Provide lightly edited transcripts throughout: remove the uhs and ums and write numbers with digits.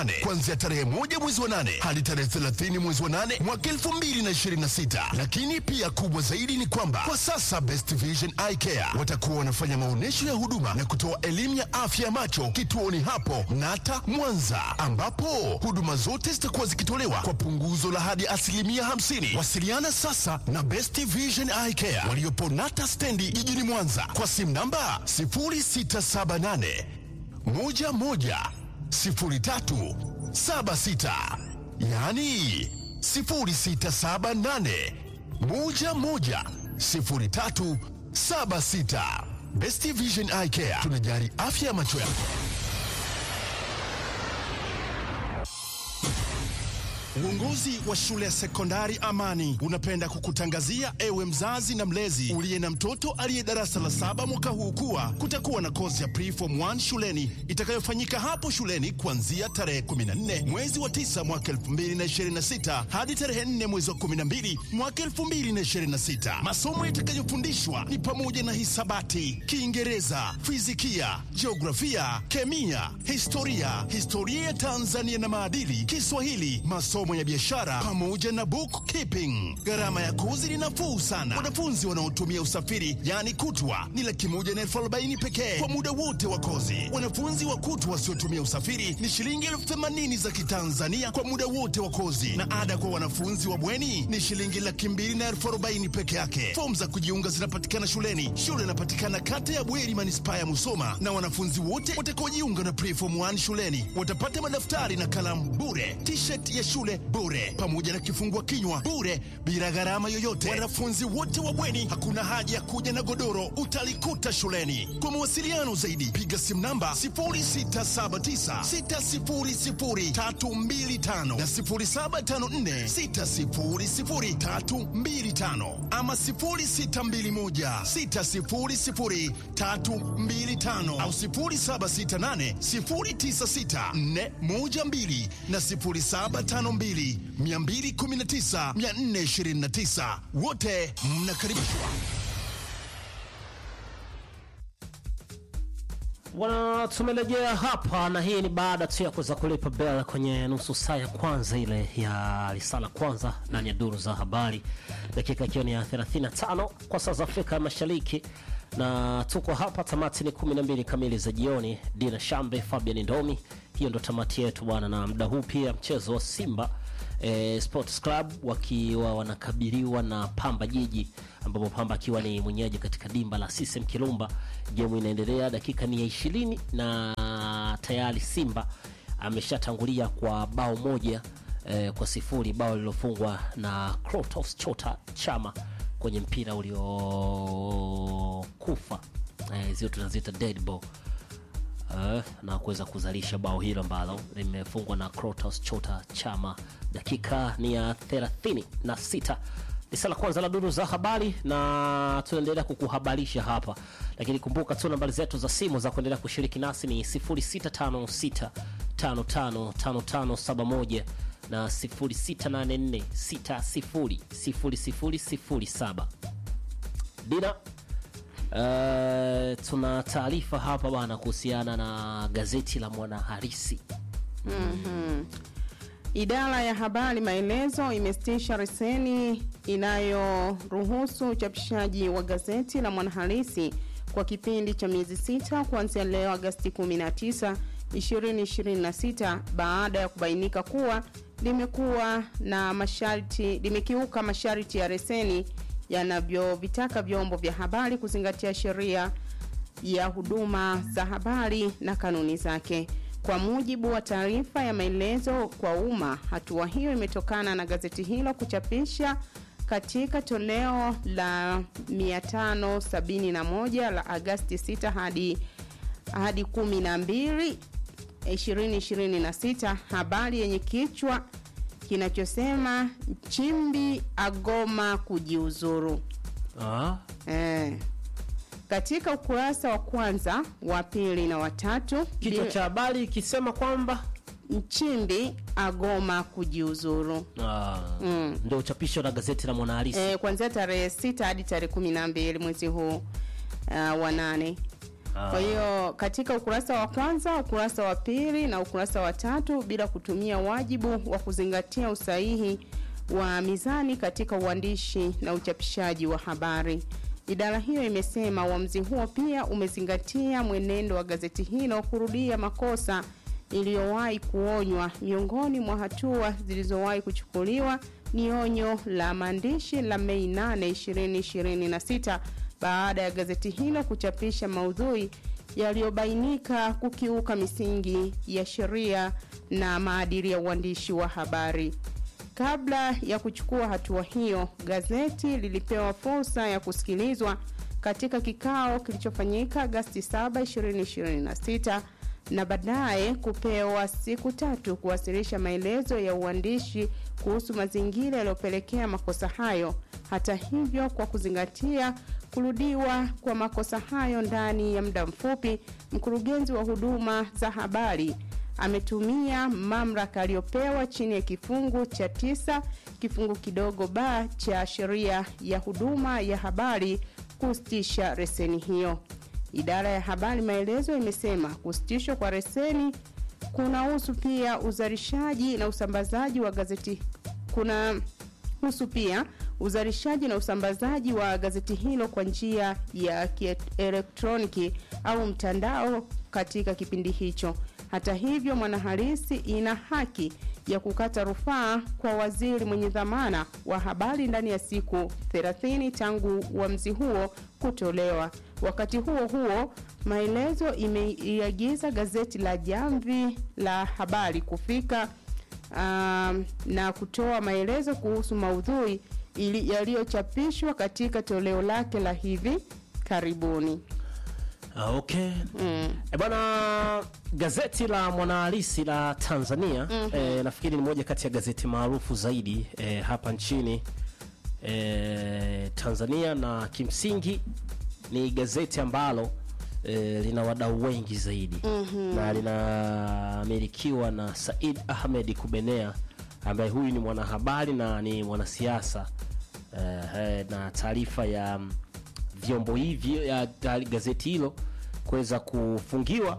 8 kuanzia tarehe 1 mwezi wa 8 hadi tarehe 30 mwezi wa 8 mwaka 2026. Lakini pia kubwa zaidi ni kwamba kwa sasa Best Vision Eye Care watakuwa wanafanya maonyesho ya huduma na kutoa elimu ya afya ya macho kituoni hapo Nata Mwanza, ambapo huduma zote zitakuwa zikitolewa kwa punguzo la hadi 50%. Wasiliana sasa na Best Vision Eye Care waliopo Nata stendi jijini Mwanza kwa simu namba 0678 11 0376, yani 0678 11 0376. Best Vision Eye Care, tunajali afya ya macho yako. Uongozi wa shule ya sekondari Amani unapenda kukutangazia ewe mzazi na mlezi uliye na mtoto aliye darasa la 7 mwaka huu kuwa kutakuwa na kozi ya Pre-Form 1 shuleni itakayofanyika hapo shuleni kuanzia tarehe 14 mwezi wa 9 mwaka 2026 hadi tarehe 4 mwezi wa 12 mwaka 2026. Masomo yatakayofundishwa ni pamoja na hisabati, Kiingereza, fizikia, jiografia, kemia, historia ya Tanzania na maadili, Kiswahili, masomo ya biashara pamoja na bookkeeping. Gharama ya kozi ni nafuu sana. Wanafunzi wanaotumia usafiri yani kutwa ni 140,040 pekee kwa muda wote wa kozi. Wanafunzi wa kutwa wasiotumia usafiri ni shilingi 80,000 za Kitanzania kwa muda wote wa kozi, na ada kwa wanafunzi wa bweni ni shilingi 240,040 peke yake. Fomu za kujiunga zinapatikana shuleni. Shule inapatikana kata ya Bweri, manispaa ya Musoma, na wanafunzi wote watakaojiunga na Pre-Form 1 shuleni watapata madaftari na kalamu bure, t-shirt ya shule bure, pamoja na kifungua kinywa bure bila gharama yoyote. Wanafunzi wote wa bweni hakuna haja ya kuja na godoro, utalikuta shuleni. Kwa mawasiliano zaidi piga simu namba 0679600325 na 0754600325 ama 0621600325 au 0768096412 na 0752219429. Wote mnakaribishwa. Tumerejea hapa na hii ni baada tu ya kuweza kulipa bell kwenye nusu saa ya kwanza ile ya risala kwanza ndani ya duru za habari, dakika ikiwa ni ya 35 kwa saa za Afrika Mashariki, na tuko hapa tamati ni 12 kamili za jioni. Dina Shambe, Fabian Ndomi, hiyo ndo tamati yetu bwana. Na muda huu pia mchezo wa Simba Sports Club wakiwa wanakabiliwa na Pamba Jiji, ambapo Pamba akiwa ni mwenyeji katika dimba la CCM Kirumba. Game inaendelea, dakika ni ya 20 na tayari Simba ameshatangulia kwa bao moja kwa 0, bao lilofungwa na Clatous Chota Chama kwenye mpira uliokufa, zio tunazita dead ball, na kuweza kuzalisha bao hilo ambalo limefungwa na Clatous Chota Chama. Dakika ni ya 36. Risala kwanza la duru za habari, na tunaendelea kukuhabarisha hapa, lakini kumbuka tu nambari zetu za simu za kuendelea kushiriki nasi ni 0656555571 na 0684600007. Dina, tuna taarifa hapa bwana kuhusiana na gazeti la Mwanahalisi. Idara ya habari Maelezo imesitisha leseni inayoruhusu uchapishaji wa gazeti la Mwanahalisi kwa kipindi cha miezi 6 kuanzia leo Agosti 19, 2026 baada ya kubainika kuwa limekiuka masharti ya leseni yanavyovitaka vyombo vya habari kuzingatia sheria ya huduma za habari na kanuni zake. Kwa mujibu wa taarifa ya Maelezo kwa umma, hatua hiyo imetokana na gazeti hilo kuchapisha katika toleo la 571 la Agosti 6 hadi 12, 2026 habari yenye kichwa kinachosema Nchimbi agoma kujiuzuru. Katika ukurasa wa kwanza, wa pili na wa tatu, kichwa cha habari kisema kwamba Nchimbi agoma kujiuzuru. Ndio uchapisho la gazeti la Mwanahalisi. Kuanzia tarehe 6 hadi tarehe 12 mwezi huu wa 8. Kwa hiyo katika ukurasa wa kwanza, ukurasa wa pili na ukurasa wa tatu, bila kutumia wajibu wa kuzingatia usahihi wa mizani katika uandishi na uchapishaji wa habari. Idara hiyo imesema uamuzi huo pia umezingatia mwenendo wa gazeti hilo kurudia makosa iliyowahi kuonywa. Miongoni mwa hatua zilizowahi kuchukuliwa ni onyo la maandishi la Mei 8, 2026 baada ya gazeti hilo kuchapisha maudhui yaliyobainika kukiuka misingi ya sheria na maadili ya uandishi wa habari. Kabla ya kuchukua hatua hiyo, gazeti lilipewa fursa ya kusikilizwa katika kikao kilichofanyika Agosti 7, 2026 na baadaye kupewa siku 3 kuwasilisha maelezo ya uandishi kuhusu mazingira yaliyopelekea makosa hayo. Hata hivyo, kwa kuzingatia kurudiwa kwa makosa hayo ndani ya muda mfupi, mkurugenzi wa huduma za habari ametumia mamlaka aliyopewa chini ya kifungu cha 9 kifungu kidogo ba cha sheria ya huduma ya habari kusitisha leseni hiyo. Idara ya habari maelezo imesema kusitishwa kwa leseni kunahusu pia uzalishaji na usambazaji wa gazeti wa gazeti hilo kwa njia ya kielektroniki au mtandao katika kipindi hicho. Hata hivyo, mwanahalisi ina haki ya kukata rufaa kwa waziri mwenye dhamana wa habari ndani ya siku 30 tangu uamuzi huo kutolewa. Wakati huo huo, maelezo imeiagiza gazeti la Jamvi la Habari kufika na kutoa maelezo kuhusu maudhui yaliyochapishwa katika toleo lake la hivi karibuni. Okay. Bwana, gazeti la Mwanahalisi la Tanzania nafikiri ni moja kati ya gazeti maarufu zaidi hapa nchini Tanzania, na kimsingi ni gazeti ambalo lina wadau wengi zaidi na linamilikiwa na Said Ahmed Kubenea ambaye huyu ni mwanahabari na ni mwanasiasa na taarifa ya vyombo hivi ya gazeti hilo kuweza kufungiwa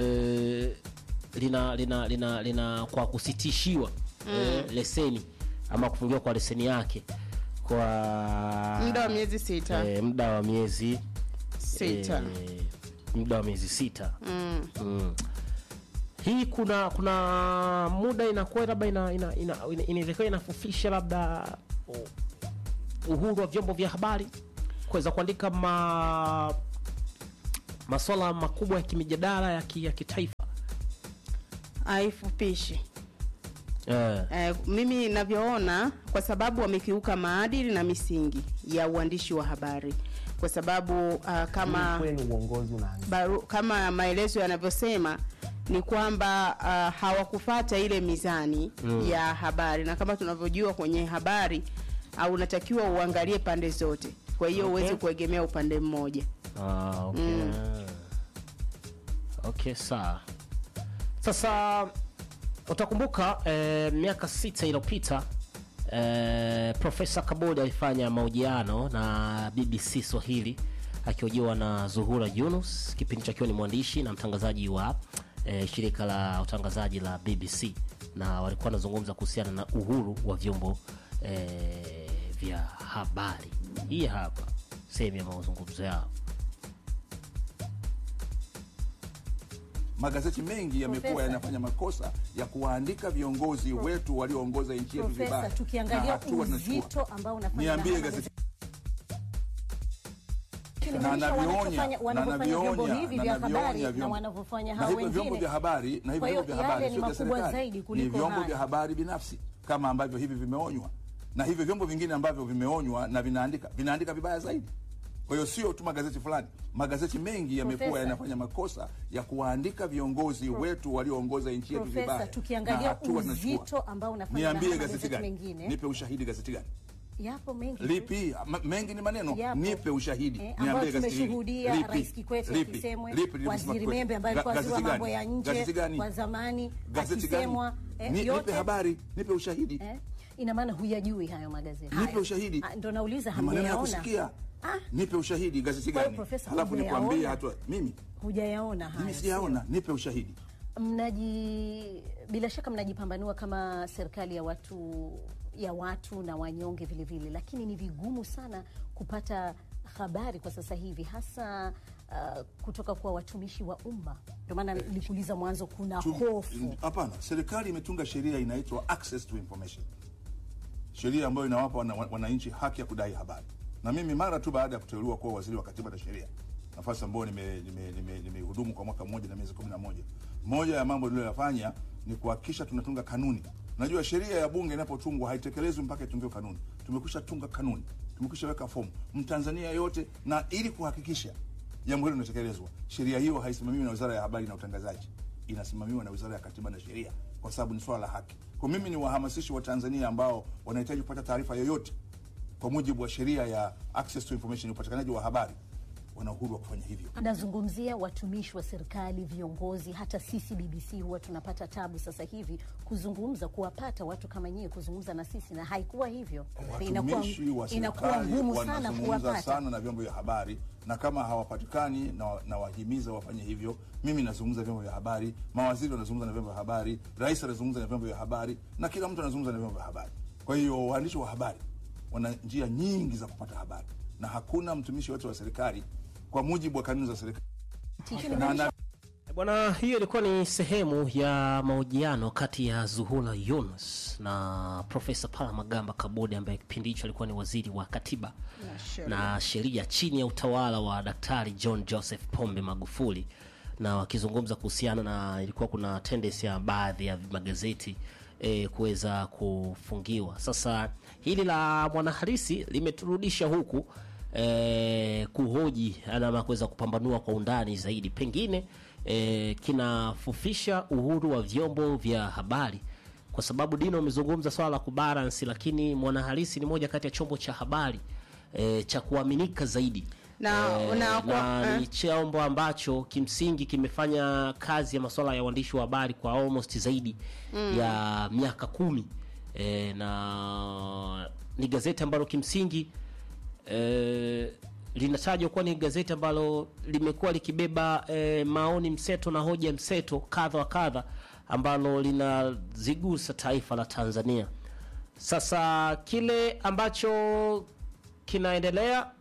lina kwa kusitishiwa leseni ama kufungiwa kwa leseni yake kwa muda wa miezi 6. Muda wa miezi 6. Hii kuna muda inakuwa labda inaweza inafufisha labda uhuru wa vyombo vya habari kuweza kuandika masuala makubwa ya kimijadala ya kitaifa. Haifupishi. Mimi ninavyoona, kwa sababu wamekiuka maadili na misingi ya uandishi wa habari, kwa sababu kama maelezo yanavyosema ni kwamba hawakufuata ile mizani ya habari, na kama tunavyojua kwenye habari au unatakiwa uangalie pande zote. Kwa hiyo huwezi kuegemea upande mmoja. Okay, sawa. Sasa utakumbuka miaka 6 iliyopita Profesa Kabudi alifanya mahojiano na BBC Swahili akihojiwa na Zuhura Yunus, kipindi chake ni mwandishi na mtangazaji wa shirika la utangazaji la BBC, na walikuwa wanazungumza kuhusiana na uhuru wa vyombo vya habari. Hii hapa sehemu ya mazungumzo yao. Magazeti mengi yamekuwa yanafanya makosa ya kuwaandika viongozi wetu walioongoza nchi yetu vibaya. Tukiangalia uzito ambao unafanya, niambie gazeti na wanapofanya hivi vya habari na wanavyofanya hao wengine, vyombo vya habari na hivyo vya habari sio serikali, ni vyombo vya habari binafsi kama ambavyo hivi vimeonywa, na hivyo vyombo vingine ambavyo vimeonywa na vinaandika vibaya zaidi. Kwa hiyo sio tu magazeti fulani, magazeti mengi yamekuwa yanafanya makosa ya kuwaandika viongozi wetu walioongoza nchi yetu vibaya. Tukiangalia uzito ambao unafanya, niambie gazeti gani? Nipe ushahidi gazeti gani? Yapo mengi. Lipi? Mengi ni maneno. Yapo. Nipe ushahidi. Niambie gazeti. Tumeshuhudia Rais Kikwete akisemwa, Waziri Membe ambaye alikuwa waziri wa mambo ya nje kwa zamani akisemwa. Nipe habari, nipe ushahidi. Ina maana huyajui hayo magazeti. Nipe ushahidi. Ndio nauliza, hamjaona? Nipe ushahidi, gazeti gani? Halafu nikwambie hatua. Mimi hujayaona haya. Mimi sijaona, nipe ushahidi. Bila shaka mnajipambanua kama serikali ya watu na wanyonge vile vile, lakini ni vigumu sana kupata habari kwa sasa hivi, hasa kutoka kwa watumishi wa umma. Ndio maana nilikuuliza mwanzo, kuna hofu. Hapana, serikali imetunga sheria inaitwa Access to Information, sheria ambayo inawapa wananchi haki ya kudai habari. Na mimi mara tu baada ya kuteuliwa kuwa waziri wa katiba na sheria, nafasi ambayo nimehudumu kwa mwaka mmoja na miezi 11, moja ya mambo niliyofanya ni kuhakikisha tunatunga kanuni. Najua sheria ya bunge inapotungwa haitekelezwi mpaka itungiwe kanuni. Tumekwisha tunga kanuni, tumekwisha weka fomu Mtanzania yote, na ili kuhakikisha jambo hilo linatekelezwa, sheria hiyo haisimamiwi na Wizara ya Habari na Utangazaji, inasimamiwa na Wizara ya Katiba na Sheria, kwa sababu ni swala la haki. Kwa mimi ni wahamasishi wa Tanzania ambao wanahitaji kupata taarifa yoyote kwa mujibu wa sheria ya Access to Information, upatikanaji wa habari, wana uhuru wa kufanya hivyo. Anazungumzia watumishi wa serikali, viongozi, hata sisi BBC huwa tunapata tabu sasa hivi kuzungumza, kuwapata watu kama nyie kuzungumza na sisi, na haikuwa hivyo. Inakuwa ngumu sana kuwapata sana na vyombo vya habari, na kama hawapatikani na wahimiza wafanye hivyo. Mimi nazungumza vyombo vya habari, mawaziri wanazungumza na vyombo vya habari, rais anazungumza na vyombo vya habari, na kila mtu anazungumza na vyombo vya habari. Kwa hiyo waandishi wa habari wana njia nyingi za kupata habari, na hakuna mtumishi wote wa serikali kwa mujibu wa kanuni za serikali. Bwana, hiyo ilikuwa ni sehemu ya mahojiano kati ya Zuhura Yunus na Profesa Palamagamba Kabudi, ambaye kipindi hicho alikuwa ni waziri wa katiba na sheria chini ya utawala wa Daktari John Joseph Pombe Magufuli, na wakizungumza kuhusiana na ilikuwa kuna tendency ya baadhi ya magazeti kuweza kufungiwa. Sasa hili la Mwanahalisi limeturudisha huku kuhoji ama kuweza kupambanua kwa undani zaidi, pengine kinafufisha uhuru wa vyombo vya habari, kwa sababu Dino umezungumza swala la kubalance, lakini Mwanahalisi ni moja kati ya chombo cha habari cha kuaminika zaidi na ni chombo ambacho kimsingi kimefanya kazi ya masuala ya uandishi wa habari kwa almost zaidi ya miaka 10, na ni gazeti ambalo kimsingi linatajwa kuwa ni gazeti ambalo limekuwa likibeba maoni mseto na hoja mseto kadha wa kadha, ambalo linazigusa taifa la Tanzania. Sasa kile ambacho kinaendelea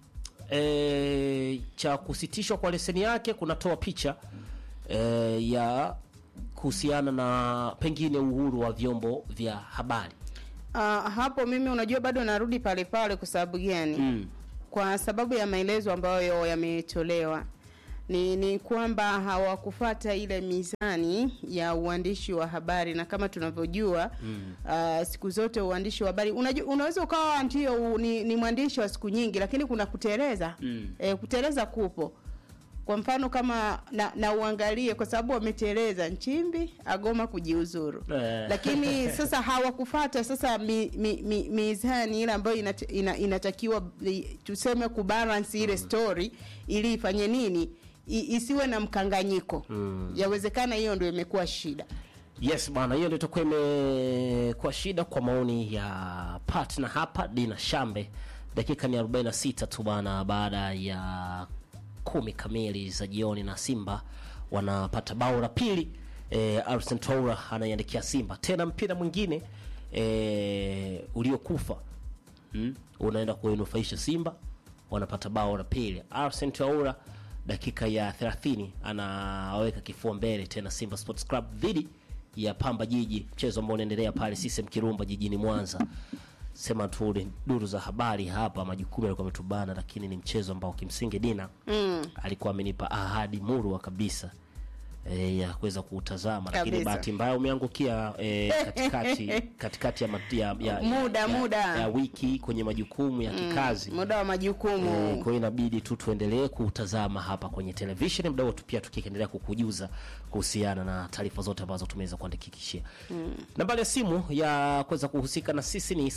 cha kusitishwa kwa leseni yake kunatoa picha ya kuhusiana na pengine uhuru wa vyombo vya habari. Hapo mimi unajua bado narudi pale pale. Kwa sababu gani? Kwa sababu ya maelezo ambayo yametolewa ni kwamba hawakufuata ile mizani ya uandishi wa habari, na kama tunavyojua siku zote uandishi wa habari unaweza ukawa ndio ni mwandishi wa siku nyingi, lakini kuna kuteleza. Kuteleza kupo. Kwa mfano kama na uangalie, kwa sababu wameteleza, Nchimbi agoma kujiuzuru. Lakini sasa hawakufuata sasa mizani ile ambayo inatakiwa tuseme kubalance ile story ili ifanye nini, isiwe na mkanganyiko. Yawezekana hiyo ndio imekuwa shida. Yes bwana, hiyo ndio itakuwa imekuwa shida kwa maoni ya partner hapa Dina Shambe. Dakika ni 46 tu bwana baada ya 10 kamili za jioni, na Simba wanapata bao la pili. Arsene Toura anaiandikia Simba tena mpira mwingine uliokufa unaenda kuinufaisha Simba, wanapata bao la pili. Arsene Toura dakika ya 30 anaweka kifua mbele tena Simba Sports Club dhidi ya Pamba Jiji, mchezo ambao unaendelea pale CCM Kirumba jijini Mwanza. Sema tu duru za habari hapa, majukumu yalikuwa yametubana, lakini ni mchezo ambao kimsingi Dina alikuwa amenipa ahadi murwa kabisa ya kuweza kuutazama, lakini bahati mbaya umeangukia katikati ya muda ya wiki kwenye majukumu ya kikazi, muda wa majukumu. Kwa hiyo inabidi tu tuendelee kutazama hapa kwenye television, muda wote pia tukiendelea kukujuza kuhusiana na taarifa zote ambazo tumeweza kuandikishia. Nambari ya simu ya kuweza kuhusika na sisi ni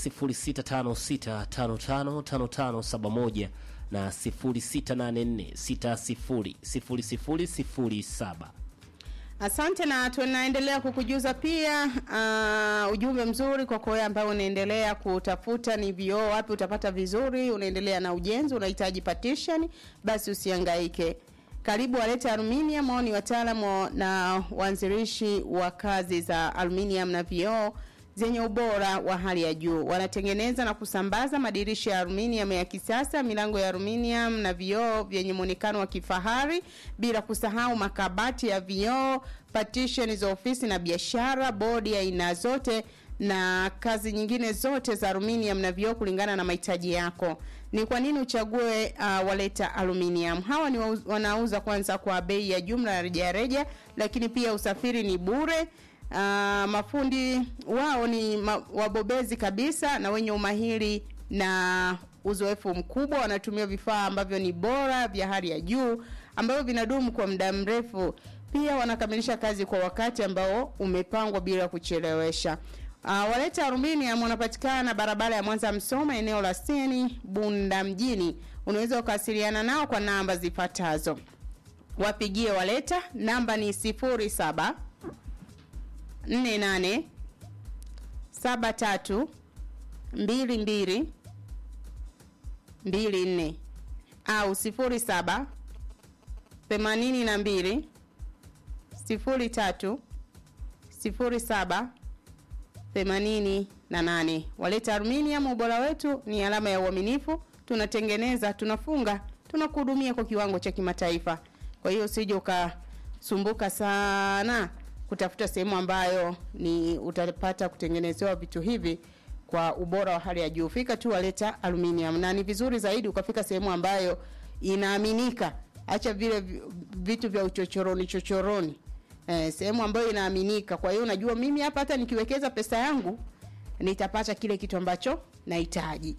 0656555571 na 0684600007. Asante, na tunaendelea kukujuza pia ujumbe mzuri kwa wewe ambao unaendelea kutafuta ni vioo wapi utapata vizuri, unaendelea na ujenzi, unahitaji partition, basi usihangaike. Karibu Waleta Aluminium, ni wataalamu na waanzilishi wa kazi za aluminium na vioo zenye ubora wa hali ya juu. Wanatengeneza na kusambaza madirisha ya aluminium ya kisasa, milango ya aluminium na vioo vyenye muonekano wa kifahari, bila kusahau makabati ya vioo, partition za ofisi na biashara, bodi ya aina zote na kazi nyingine zote za aluminium na vioo kulingana na mahitaji yako. Ni kwa nini uchague Waleta Aluminium? Hawa ni wanauza kwanza kwa bei ya jumla ya rejareja, lakini pia usafiri ni bure. Mafundi wao ni wabobezi kabisa na wenye umahiri na uzoefu mkubwa. Wanatumia vifaa ambavyo ni bora vya hali ya juu ambavyo vinadumu kwa muda mrefu. Pia wanakamilisha kazi kwa wakati ambao umepangwa bila kuchelewesha. Waleta Aluminium wanapatikana barabara ya Mwanza Msoma, eneo la Seni, Bunda mjini. Unaweza ukawasiliana nao kwa namba zifuatazo. Wapigie Waleta, namba ni 07 48 73 22 24 au 07 82 03 07 88. Waleta Aluminium, ubora wetu ni alama ya uaminifu. Tunatengeneza, tunafunga, tunakuhudumia kwa kiwango cha kimataifa. Kwa hiyo usije ukasumbuka sana kutafuta sehemu ambayo ni utapata kutengenezewa vitu hivi kwa ubora wa hali ya juu. Fika tu Waleta Aluminium, na ni vizuri zaidi ukafika sehemu ambayo inaaminika. Acha vile vitu vya chochoroni. Sehemu ambayo inaaminika. Kwa hiyo unajua mimi hapa hata nikiwekeza pesa yangu nitapata kile kitu ambacho nahitaji.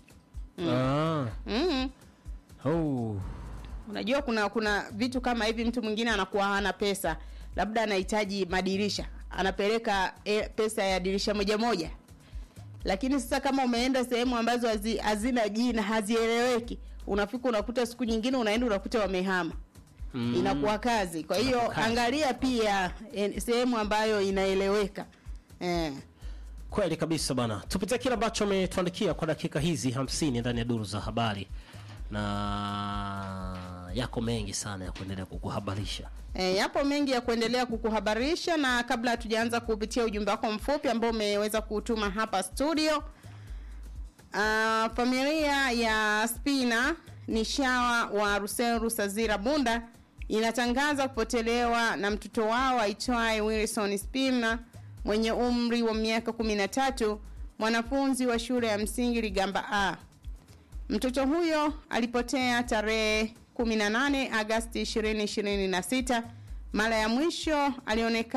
Unajua kuna vitu kama hivi, mtu mwingine anakuwa hana pesa, labda anahitaji madirisha, anapeleka pesa ya dirisha moja. Lakini sasa kama umeenda sehemu ambazo hazina jina, hazieleweki, unafika unakuta siku nyingine unaenda unakuta wamehama. Inakuwa kazi. Kwa hiyo angalia pia sehemu ambayo inaeleweka. Kweli kabisa bana. Tupitie kile ambacho umetuandikia kwa dakika hizi 50 ndani ya duru za habari. Na yako mengi sana ya kuendelea kukuhabarisha. Yapo mengi ya kuendelea kukuhabarisha, na kabla hatujaanza kupitia ujumbe wako mfupi ambao umeweza kutuma hapa studio. Familia ya Spina Nishawa wa Ruseru Sazira Bunda inatangaza kupotelewa na mtoto wao aitwaye Wilson Spina mwenye umri wa miaka 13, mwanafunzi wa shule ya msingi Ligamba A. Mtoto huyo alipotea tarehe 18 Agosti 2026. Mara ya mwisho alionekana